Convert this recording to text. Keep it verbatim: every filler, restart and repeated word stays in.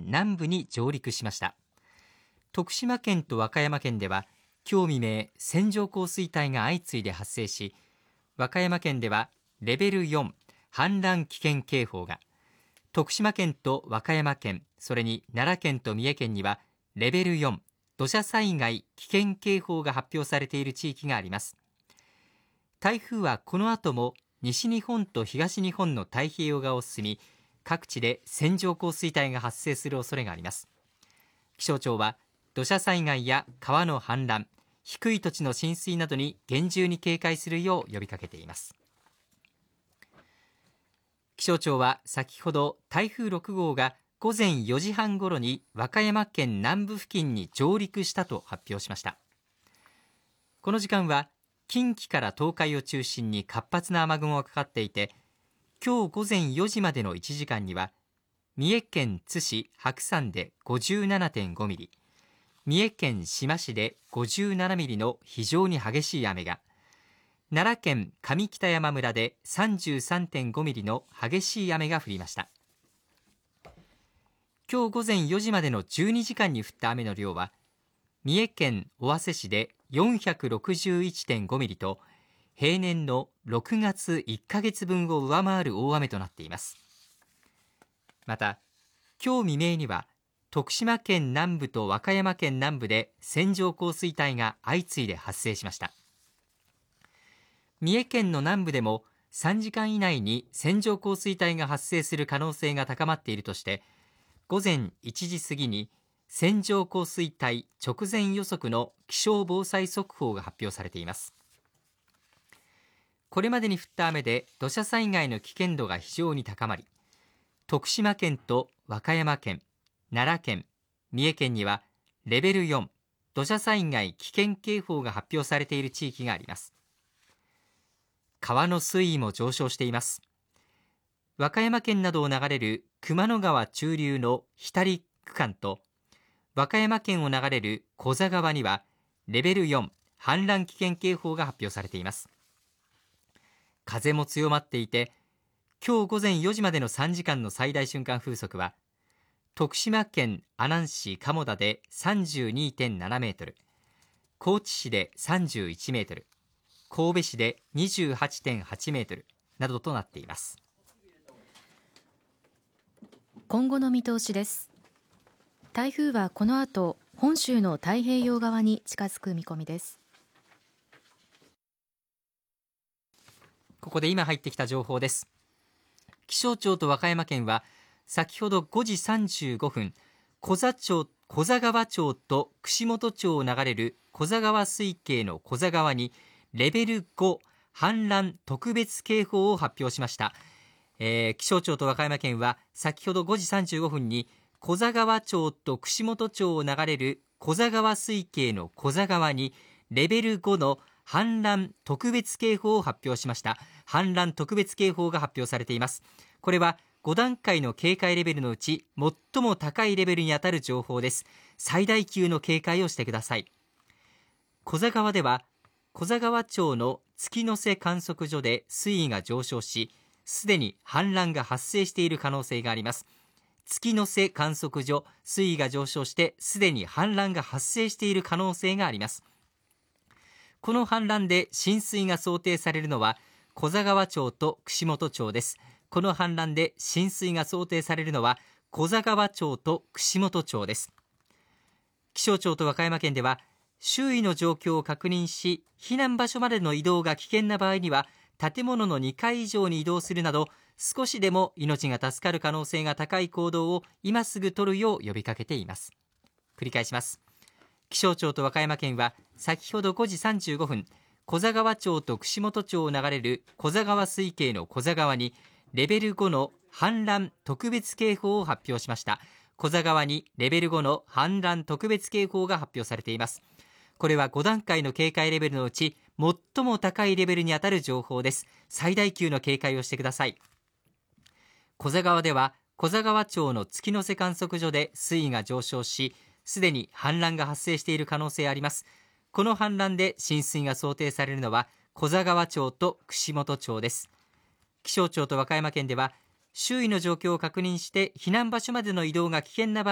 南部に上陸しました。徳島県と和歌山県では今日未明、線状降水帯が相次いで発生し、和歌山県ではレベルよん氾濫危険警報が、徳島県と和歌山県、それに奈良県と三重県にはレベルよん土砂災害危険警報が発表されている地域があります。台風はこの後も西日本と東日本の太平洋側を進み、各地で線状降水帯が発生する恐れがあります。気象庁は土砂災害や川の氾濫、低い土地の浸水などに厳重に警戒するよう呼びかけています。気象庁は先ほど台風ろく号が午前よじはんごろに和歌山県南部付近に上陸したと発表しました。この時間は近畿から東海を中心に活発な雨雲がかかっていて、今日午前よじまでのいちじかんには三重県津市白山で ごじゅうななてんごミリ、三重県志摩市でごじゅうななミリの非常に激しい雨が、奈良県上北山村で さんじゅうさんてんごミリの激しい雨が降りました。今日午前よじまでのじゅうにじかんに降った雨の量は、三重県尾鷲市で よんひゃくろくじゅういってんごミリと、平年のろくがついっかげつぶんを上回る大雨となっています。また、今日未明には徳島県南部と和歌山県南部で線状降水帯が相次いで発生しました。三重県の南部でもさんじかん以内に線状降水帯が発生する可能性が高まっているとして、午前いちじ過ぎに線状降水帯直前予測の気象防災速報が発表されています。これまでに降った雨で土砂災害の危険度が非常に高まり、徳島県と和歌山県、奈良県、三重県にはレベルよん土砂災害危険警報が発表されている地域があります。川の水位も上昇しています。和歌山県などを流れる熊野川中流の日足区間と和歌山県を流れる古座川にはレベルよん氾濫危険警報が発表されています。風も強まっていて、今日午前よじまでのさんじかんの最大瞬間風速は徳島県阿南市鴨田で さんじゅうにてんななメートル、高知市でさんじゅういちメートル、神戸市で にじゅうはちてんはちメートルなどとなっています。 今後の見通しです。台風はこの後、本州の太平洋側に近づく見込みです。 ここで今入ってきた情報です。気象庁と和歌山県は先ほどごじさんじゅうごふん、古座町、古座川町と串本町を流れる古座川水系の古座川にレベルご氾濫特別警報を発表しました。えー、気象庁と和歌山県は先ほどごじさんじゅうごふんに古座川町と串本町を流れる古座川水系の古座川にレベルごの氾濫特別警報を発表しました。氾濫特別警報が発表されています。これはごだんかいの警戒レベルのうち最も高いレベルにあたる情報です。最大級の警戒をしてください。古座川では古座川町の月の瀬観測所で水位が上昇し、すでに氾濫が発生している可能性があります。月の瀬観測所、水位が上昇してすでに氾濫が発生している可能性があります。この氾濫で浸水が想定されるのは古座川町と串本町です。この氾濫で浸水が想定されるのは古座川町と串本町です。気象庁と和歌山県では周囲の状況を確認し、避難場所までの移動が危険な場合には建物のにかい以上に移動するなど、少しでも命が助かる可能性が高い行動を今すぐ取るよう呼びかけています。繰り返します。気象庁と和歌山県は先ほどごじさんじゅうごふん、古座川町と串本町を流れる古座川水系の古座川にレベルごの氾濫特別警報を発表しました。古座川にレベルごの氾濫特別警報が発表されています。これはごだんかいの警戒レベルのうち最も高いレベルにあたる情報です。最大級の警戒をしてください。古座川では古座川町の月の瀬観測所で水位が上昇し、すでに氾濫が発生している可能性あります。この氾濫で浸水が想定されるのは古座川町と串本町です。気象庁と和歌山県では周囲の状況を確認して避難場所までの移動が危険な場合